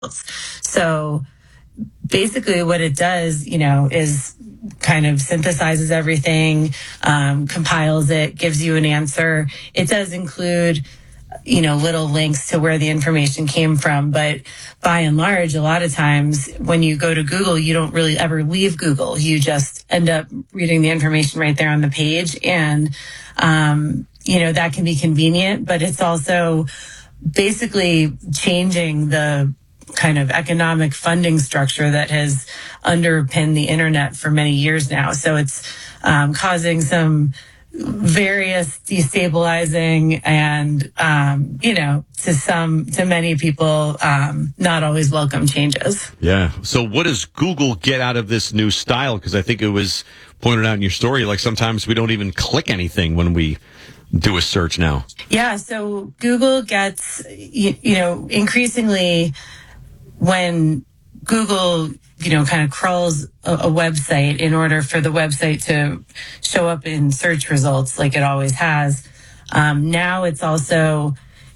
So basically what it does, is kind of synthesizes everything, compiles it, gives you an answer. It does include, little links to where the information came from. But by and large, a lot of times when you go to Google, you don't really ever leave Google. You just end up reading the information right there on the page. And, that can be convenient, but it's also basically changing the kind of economic funding structure that has underpinned the internet for many years now. So it's causing some various destabilizing and, to many people, not always welcome changes. Yeah. So what does Google get out of this new style? Because I think it was pointed out in your story, like sometimes we don't even click anything when we do a search now. Yeah. So Google gets, increasingly when Google, kind of crawls a website in order for the website to show up in search results like it always has. Now it's also,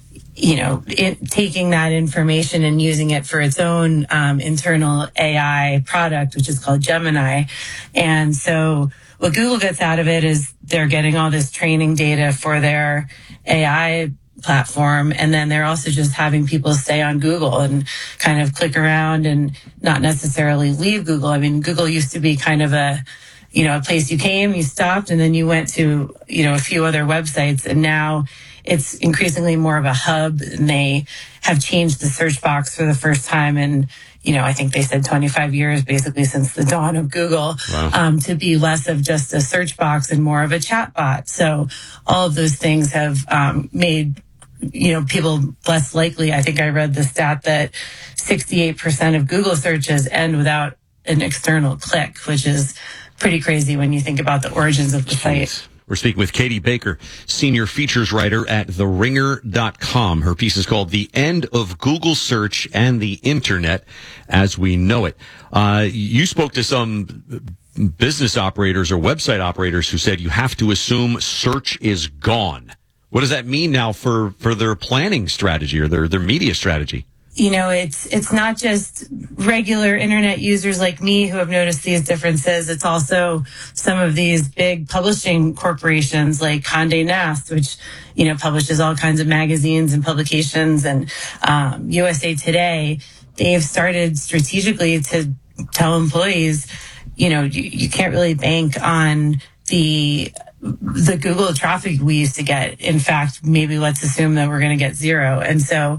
taking that information and using it for its own internal AI product, which is called Gemini. And so what Google gets out of it is they're getting all this training data for their AI platform. And then they're also just having people stay on Google and kind of click around and not necessarily leave Google. I mean, Google used to be kind of a place you came, you stopped, and then you went to, a few other websites. And now it's increasingly more of a hub, and they have changed the search box for the first time in, I think they said 25 years, basically since the dawn of Google. Wow. To be less of just a search box and more of a chat bot. So all of those things have made people less likely. I think I read the stat that 68% of Google searches end without an external click, which is pretty crazy when you think about the origins of the site. We're speaking with Katie Baker, senior features writer at TheRinger.com. Her piece is called The End of Google Search and the Internet as We Know It. You spoke to some business operators or website operators who said you have to assume search is gone. What does that mean now for their planning strategy or their media strategy? It's not just regular internet users like me who have noticed these differences. It's also some of these big publishing corporations like Condé Nast, which, publishes all kinds of magazines and publications, and USA Today. They've started strategically to tell employees, you can't really bank on the Google traffic we used to get. In fact, maybe let's assume that we're going to get zero. And so,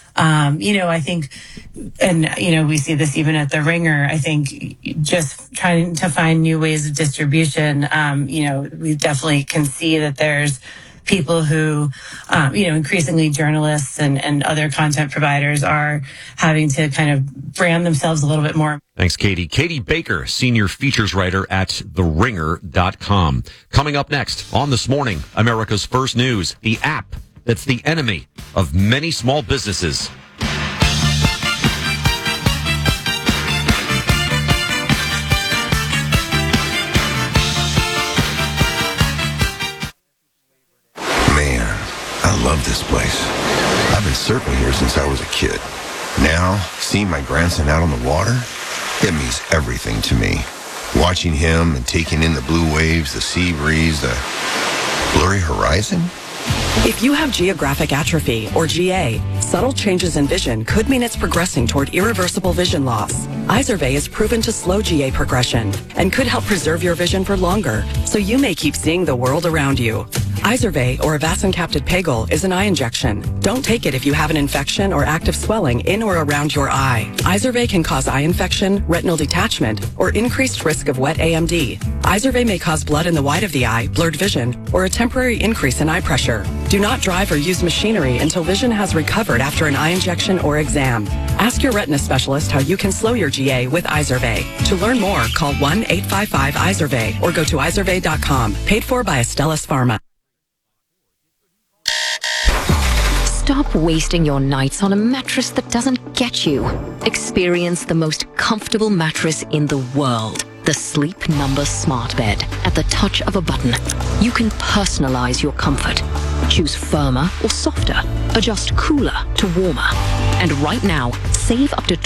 I think, and, we see this even at The Ringer, I think just trying to find new ways of distribution, we definitely can see that there's people who, increasingly journalists and other content providers are having to kind of brand themselves a little bit more. Thanks, Katie. Katie Baker, senior features writer at TheRinger.com. Coming up next on This Morning, America's First News, the app that's the enemy of many small businesses. Man, I love this place. I've been surfing here since I was a kid. Now, seeing my grandson out on the water, it means everything to me. Watching him and taking in the blue waves, the sea breeze, the blurry horizon. If you have geographic atrophy, or GA, subtle changes in vision could mean it's progressing toward irreversible vision loss. Izervay is proven to slow GA progression and could help preserve your vision for longer, so you may keep seeing the world around you. Izervay, or avacincaptad pegol, is an eye injection. Don't take it if you have an infection or active swelling in or around your eye. Izervay can cause eye infection, retinal detachment, or increased risk of wet AMD. Izervay may cause blood in the white of the eye, blurred vision, or a temporary increase in eye pressure. Do not drive or use machinery until vision has recovered after an eye injection or exam. Ask your retina specialist how you can slow your GA with Izervay. To learn more, call 1-855-IZERVAY or go to izervay.com. Paid for by Astellas Pharma. Stop wasting your nights on a mattress that doesn't get you. Experience the most comfortable mattress in the world. The Sleep Number Smart Bed. At the touch of a button, you can personalize your comfort. Choose firmer or softer. Adjust cooler to warmer. And right now, Save up to